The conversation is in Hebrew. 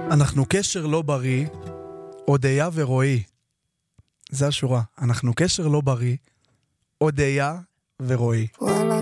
אנחנו קשר לא בריא, אודיה ורועי. זה השורה. אנחנו קשר לא בריא, אודיה ורועי. וואלה